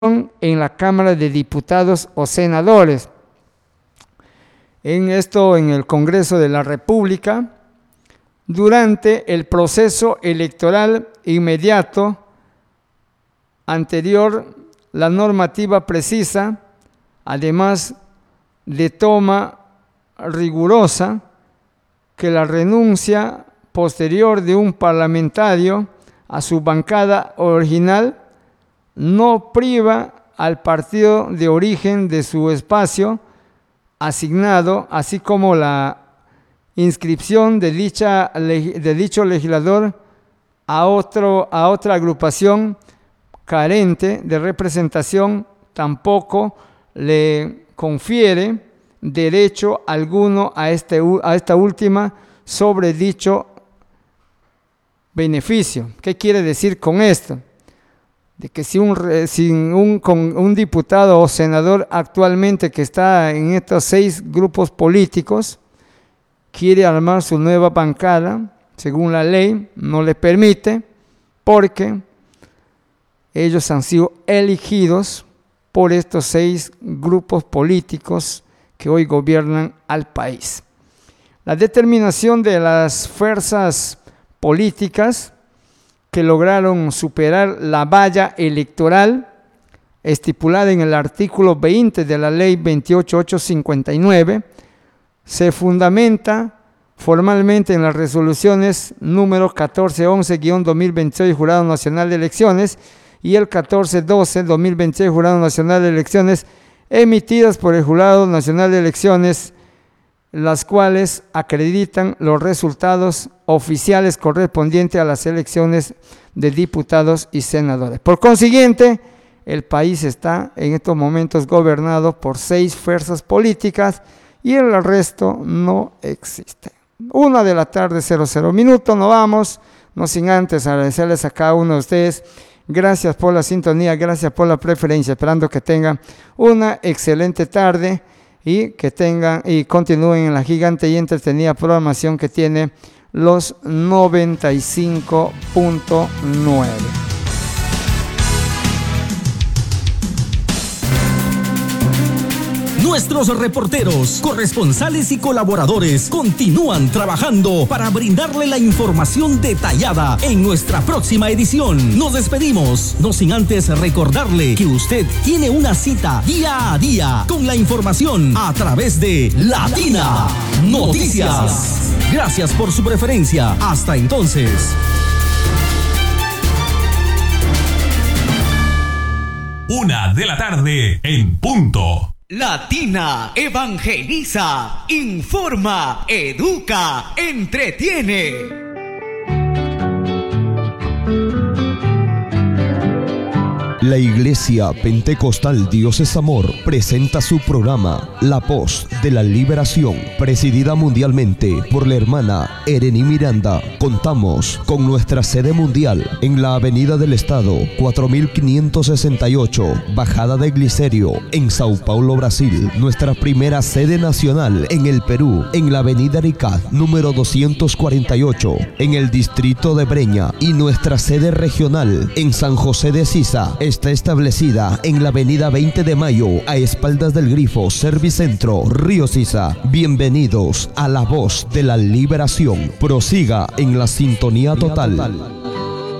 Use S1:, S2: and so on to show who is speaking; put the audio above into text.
S1: en la Cámara de Diputados o Senadores. En el Congreso de la República, durante el proceso electoral inmediato anterior, la normativa precisa, además de toma rigurosa, que la renuncia posterior de un parlamentario a su bancada original no priva al partido de origen de su espacio asignado, así como la inscripción de dicho legislador a otra agrupación carente de representación, tampoco le confiere derecho alguno a esta última sobre dicho beneficio. ¿Qué quiere decir con esto? De que si un diputado o senador actualmente que está en estos 6 grupos políticos quiere armar su nueva bancada, según la ley, no le permite, porque ellos han sido elegidos por estos 6 grupos políticos que hoy gobiernan al país. La determinación de las fuerzas políticas que lograron superar la valla electoral estipulada en el artículo 20 de la Ley 28859 se fundamenta formalmente en las resoluciones número 1411-2026 Jurado Nacional de Elecciones y el 1412-2026 Jurado Nacional de Elecciones emitidas por el Jurado Nacional de Elecciones, las cuales acreditan los resultados oficiales correspondientes a las elecciones de diputados y senadores. Por consiguiente, el país está en estos momentos gobernado por 6 fuerzas políticas y el resto no existe. 1:00 nos vamos, no sin antes agradecerles a cada uno de ustedes. Gracias por la sintonía, gracias por la preferencia, esperando que tengan una excelente tarde y que continúen en la gigante y entretenida programación que tiene los 95.9.
S2: Nuestros reporteros, corresponsales y colaboradores continúan trabajando para brindarle la información detallada en nuestra próxima edición. Nos despedimos, no sin antes recordarle que usted tiene una cita día a día con la información a través de Latina Noticias. Gracias por su preferencia. Hasta entonces.
S3: 1:00 p.m. en punto.
S4: Latina evangeliza, informa, educa, entretiene.
S5: La Iglesia Pentecostal Dios es Amor presenta su programa La Voz de la Liberación, presidida mundialmente por la hermana Ereni Miranda. Contamos con nuestra sede mundial en la Avenida del Estado 4568, Bajada de Glicerio, en Sao Paulo, Brasil. Nuestra primera sede nacional en el Perú, en la Avenida Arica, número 248, en el distrito de Breña. Y nuestra sede regional en San José de Sisa está establecida en la avenida 20 de Mayo, a espaldas del Grifo Servicentro, Río Sisa. Bienvenidos a La Voz de la Liberación. Prosiga en la sintonía total.